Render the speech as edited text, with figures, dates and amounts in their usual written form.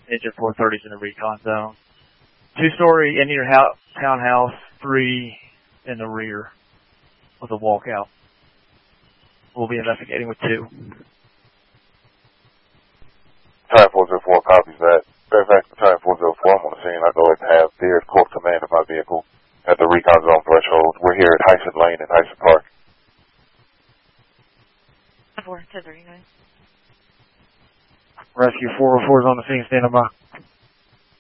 Engine 430's in the recon zone. 2-story in your townhouse, 3 in the rear with a walkout. We'll be investigating with 2. Battalion 404 copies that. Fairfax Battalion 404, I'm on the scene. I go ahead and have Beard Corp command of my vehicle at the recon zone threshold. We're here at Hyson Lane and Hyson Park. 4 to 39. Rescue 404 is on the scene, standing by.